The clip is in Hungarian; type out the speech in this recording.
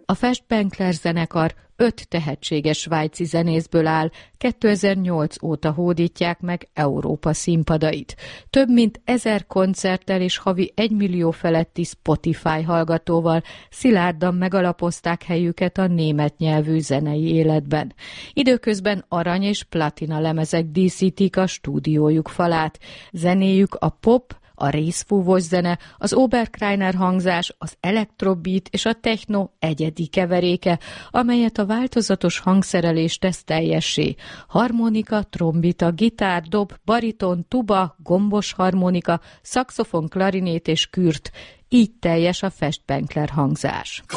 A Festbenkler zenekar 5 tehetséges svájci zenészből áll, 2008 óta hódítják meg Európa színpadait. Több mint 1000 koncerttel és havi 1 millió feletti Spotify hallgatóval szilárdan megalapozták helyüket a német nyelvű zenei életben. Időközben arany és platina lemezek díszítik a stúdiójuk falát. Zenéjük a pop, a részfúvós zene, az Oberkreiner hangzás, az elektrobeat és a techno egyedi keveréke, amelyet a változatos hangszerelés tesz teljessé. Harmonika, trombita, gitár, dob, bariton, tuba, gombos harmonika, szaxofon, klarinét és kürt. Így teljes a Festbenkler hangzás.